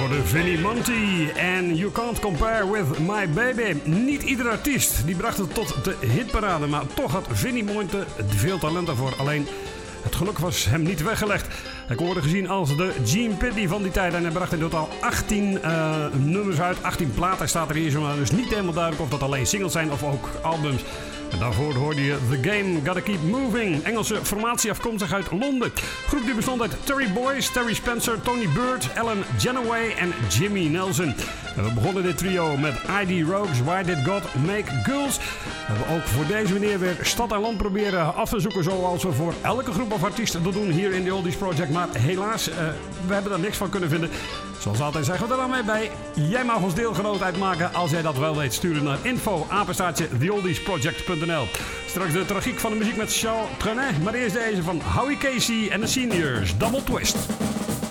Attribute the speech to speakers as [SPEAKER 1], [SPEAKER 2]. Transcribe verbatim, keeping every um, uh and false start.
[SPEAKER 1] hoorde Vinnie Monty en You Can't Compare With My Baby. Niet ieder artiest die bracht het tot de hitparade, maar toch had Vinnie Monty veel talent daarvoor. Alleen het geluk was hem niet weggelegd. Hij kon worden gezien als de Gene Pitney van die tijd en hij bracht in totaal achttien uh, nummers uit, achttien platen staat er hier zo, maar dus niet helemaal duidelijk of dat alleen singles zijn of ook albums. En daarvoor hoorde je The Game, Gotta Keep Moving. Engelse formatie afkomstig uit Londen. Groep die bestond uit Terry Boyce, Terry Spencer, Tony Bird, Alan Genoway en Jimmy Nelson. En we begonnen dit trio met I D Rogues, Why Did God Make Girls? We hebben ook voor deze meneer weer stad en land proberen af te zoeken, zoals we voor elke groep of artiest dat doen hier in de Oldies Project. Maar helaas, uh, we hebben er niks van kunnen vinden. Zoals altijd zeggen we er dan mee bij. Jij mag ons deelgenoot uitmaken als jij dat wel weet. Sturen naar info apenstaartje the oldies project punt n l. Straks de tragiek van de muziek met Charles Trenet. Maar eerst deze van Howie Casey en de Seniors. Double Twist.